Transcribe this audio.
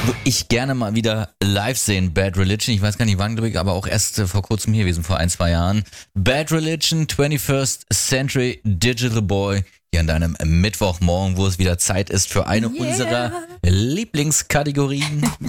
ich gerne mal wieder live sehen, Bad Religion. Ich weiß gar nicht wann, aber auch erst vor kurzem hier gewesen, vor 1-2 Jahren. Bad Religion, 21st Century Digital Boy. Hier an deinem Mittwochmorgen, wo es wieder Zeit ist für eine unserer Lieblingskategorien.